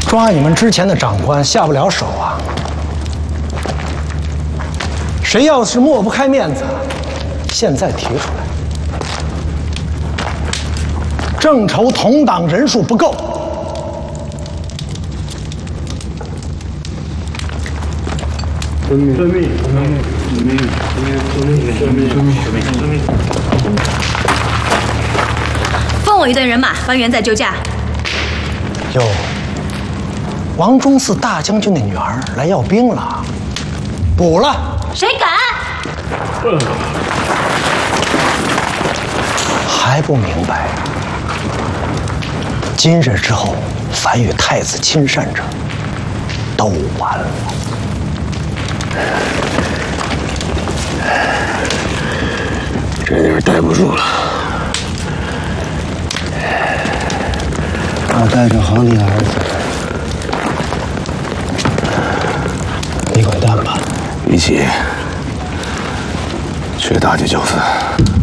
抓你们之前的长官下不了手啊。谁要是抹不开面子，现在提出来。正愁同党人数不够。遵命！遵命！遵命！遵命！遵命！遵命！遵命！ 放我一队人马，帮元载救驾。 哟，王忠嗣大将军的女儿来要兵了，补了。 谁敢？ 还不明白？今日之后，凡与太子亲善者，都完了。 这地儿待不住了。 我带着皇帝的儿子，你滚蛋吧！ 一起去大计教孙。